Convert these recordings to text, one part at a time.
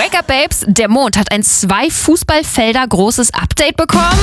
Wake up, Babes! Der Mond hat ein 2 Fußballfelder großes Update bekommen.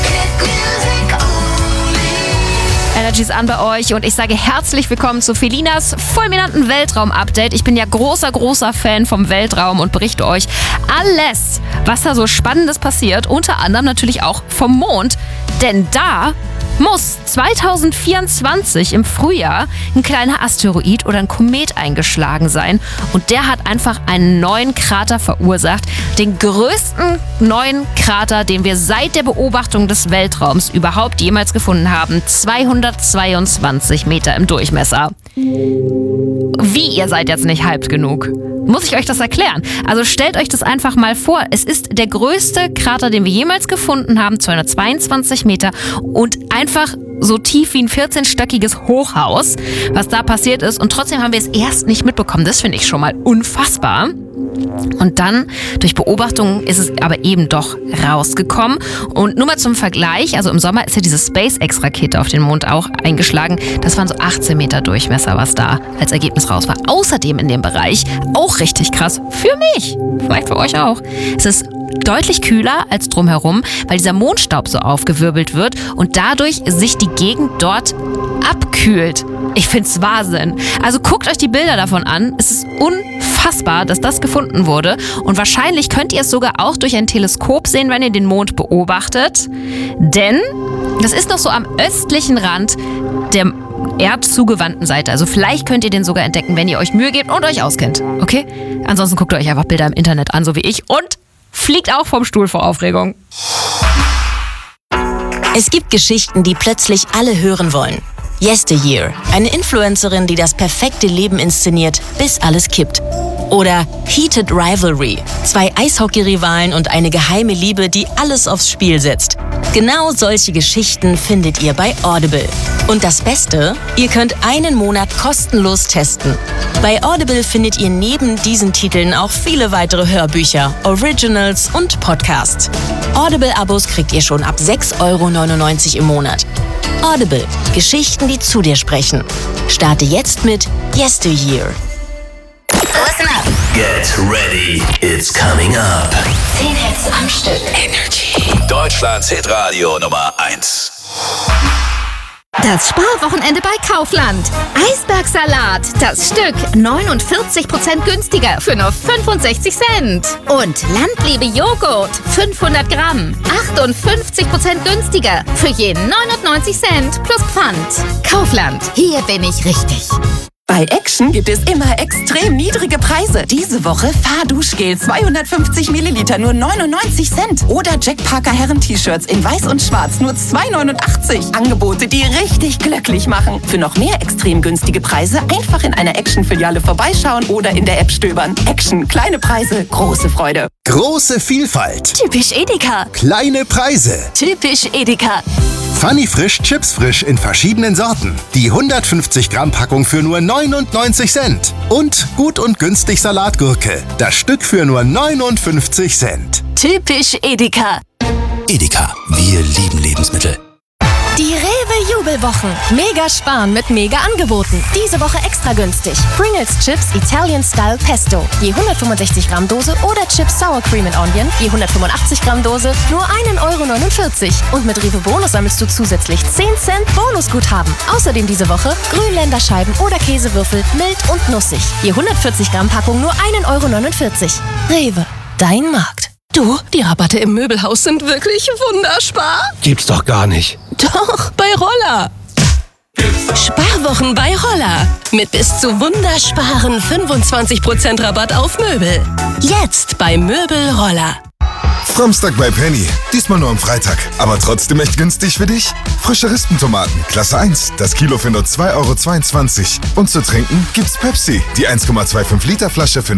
Energy ist an bei euch und ich sage herzlich willkommen zu Felinas fulminanten Weltraum-Update. Ich bin ja großer Fan vom Weltraum und berichte euch alles, was da so Spannendes passiert. Unter anderem natürlich auch vom Mond, denn da muss 2024 im Frühjahr ein kleiner Asteroid oder ein Komet eingeschlagen sein. Und der hat einfach einen neuen Krater verursacht. Den größten neuen Krater, den wir seit der Beobachtung des Weltraums überhaupt jemals gefunden haben. 222 Meter im Durchmesser. Wie, ihr seid jetzt nicht hyped genug? Muss ich euch das erklären? Also stellt euch das einfach mal vor. Es ist der größte Krater, den wir jemals gefunden haben, 222 Meter und einfach so tief wie ein 14-stöckiges Hochhaus, was da passiert ist. Und trotzdem haben wir es erst nicht mitbekommen. Das finde ich schon mal unfassbar. Und dann, durch Beobachtungen, ist es aber eben doch rausgekommen. Und nur mal zum Vergleich, also im Sommer ist ja diese SpaceX-Rakete auf den Mond auch eingeschlagen. Das waren so 18 Meter Durchmesser, was da als Ergebnis raus war. Außerdem in dem Bereich, auch richtig krass, für mich, vielleicht für euch auch, es ist deutlich kühler als drumherum, weil dieser Mondstaub so aufgewirbelt wird und dadurch sich die Gegend dort abkühlt. Ich find's Wahnsinn. Also guckt euch die Bilder davon an. Es ist unfassbar, dass das gefunden wurde. Und wahrscheinlich könnt ihr es sogar auch durch ein Teleskop sehen, wenn ihr den Mond beobachtet. Denn das ist noch so am östlichen Rand der erdzugewandten Seite. Also vielleicht könnt ihr den sogar entdecken, wenn ihr euch Mühe gebt und euch auskennt. Okay? Ansonsten guckt euch einfach Bilder im Internet an, so wie ich. Und fliegt auch vom Stuhl vor Aufregung. Es gibt Geschichten, die plötzlich alle hören wollen. Yesteryear, eine Influencerin, die das perfekte Leben inszeniert, bis alles kippt. Oder Heated Rivalry, 2 Eishockey-Rivalen und eine geheime Liebe, die alles aufs Spiel setzt. Genau solche Geschichten findet ihr bei Audible. Und das Beste, ihr könnt einen Monat kostenlos testen. Bei Audible findet ihr neben diesen Titeln auch viele weitere Hörbücher, Originals und Podcasts. Audible-Abos kriegt ihr schon ab 6,99 € im Monat. Audible. Geschichten, die zu dir sprechen. Starte jetzt mit Yesteryear. Listen up. Get ready, it's coming up. 10 Hits am Stück. Energy. Deutschlands Hitradio Nummer 1. Das Sparwochenende bei Kaufland. Eisbergsalat, das Stück 49% günstiger für nur 65 Cent. Und Landliebe-Joghurt, 500 Gramm, 58% günstiger für je 99 Cent plus Pfand. Kaufland, hier bin ich richtig. Bei Action gibt es immer extrem niedrige Preise. Diese Woche Fahrduschgel 250 Milliliter nur 99 Cent. Oder Jack Parker Herren-T-Shirts in weiß und schwarz nur 2,89 €. Angebote, die richtig glücklich machen. Für noch mehr extrem günstige Preise einfach in einer Action-Filiale vorbeischauen oder in der App stöbern. Action, kleine Preise, große Freude. Große Vielfalt. Typisch Edeka. Kleine Preise. Typisch Edeka. Funny Frisch, Chips frisch in verschiedenen Sorten. Die 150 Gramm Packung für nur 99 Cent. Und gut und günstig Salatgurke. Das Stück für nur 59 Cent. Typisch Edeka. Edeka, wir lieben Lebensmittel. Die Rewe-Jubelwochen. Mega sparen mit mega Angeboten. Diese Woche extra günstig. Pringles Chips Italian Style Pesto. Je 165 Gramm Dose oder Chips Sour Cream and Onion. Je 185 Gramm Dose nur 1,49 €. Und mit Rewe Bonus sammelst du zusätzlich 10 Cent Bonusguthaben. Außerdem diese Woche Grünländerscheiben oder Käsewürfel mild und nussig. Je 140 Gramm Packung nur 1,49 €. Rewe, dein Markt. Du, die Rabatte im Möbelhaus sind wirklich wunderspar. Gibt's doch gar nicht. Doch, bei Roller. Sparwochen bei Roller. Mit bis zu wundersparen 25% Rabatt auf Möbel. Jetzt bei Möbel Roller. Samstag bei Penny. Diesmal nur am Freitag. Aber trotzdem echt günstig für dich? Frische Rispentomaten, Klasse 1. Das Kilo für nur 2,22 €. Und zu trinken gibt's Pepsi. Die 1,25 Liter Flasche für